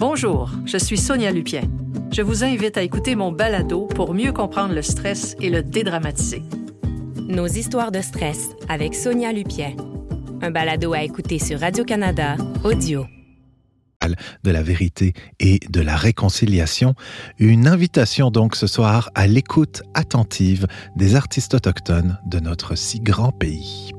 Bonjour, je suis Sonia Lupien. Je vous invite à écouter mon balado pour mieux comprendre le stress et le dédramatiser. Nos histoires de stress avec Sonia Lupien. Un balado à écouter sur Radio-Canada Audio. De la vérité et de la réconciliation. Une invitation donc ce soir à l'écoute attentive des artistes autochtones de notre si grand pays.